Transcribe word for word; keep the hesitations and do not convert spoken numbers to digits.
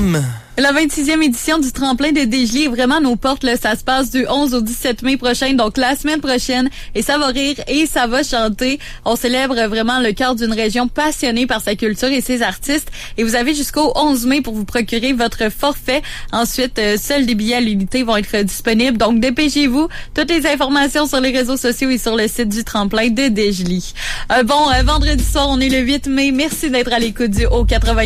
Kim. La vingt-sixième édition du tremplin de Desjely est vraiment à nos portes. Là. Ça se passe du onze au dix-sept mai prochain, donc la semaine prochaine. Et ça va rire et ça va chanter. On célèbre vraiment le cœur d'une région passionnée par sa culture et ses artistes. Et vous avez jusqu'au onze mai pour vous procurer votre forfait. Ensuite, euh, seuls des billets à l'unité vont être disponibles. Donc dépêchez-vous. Toutes les informations sur les réseaux sociaux et sur le site du tremplin de Desjely. Euh, bon, euh, vendredi soir, on est le huit mai. Merci d'être à l'écoute du Haut quatre-vingt-quatorze.